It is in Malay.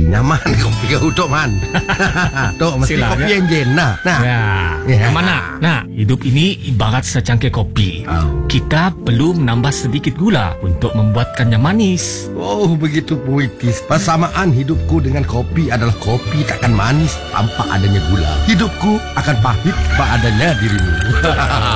nyaman kopi kau Tok Man. Tok mesti Silap, kopi ya? yang jen nah. Ya. Mana? Nah, hidup ini ibarat secangkir kopi. Kita perlu menambah sedikit gula untuk membuatkannya manis. Oh, begitu puitis. Persamaan hidupku dengan kopi adalah kopi takkan manis tanpa adanya gula. Hidupku akan pahit tanpa adanya dirimu.